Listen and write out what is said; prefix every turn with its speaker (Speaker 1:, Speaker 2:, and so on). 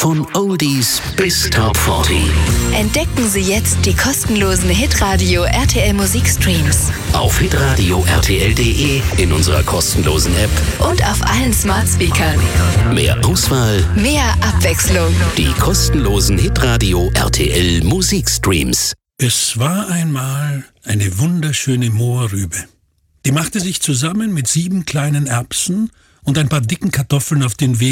Speaker 1: Von Oldies bis Top 40.
Speaker 2: Entdecken Sie jetzt die kostenlosen Hitradio RTL Musikstreams.
Speaker 1: Auf hitradio rtl.de, in unserer kostenlosen App
Speaker 2: Und auf allen Smart Speakern.
Speaker 1: Mehr Auswahl,
Speaker 2: Mehr Abwechslung.
Speaker 1: die kostenlosen Hitradio RTL Musikstreams.
Speaker 3: Es war einmal eine wunderschöne Mohrrübe. Die machte sich zusammen mit 7 kleinen Erbsen und ein paar dicken Kartoffeln auf den Weg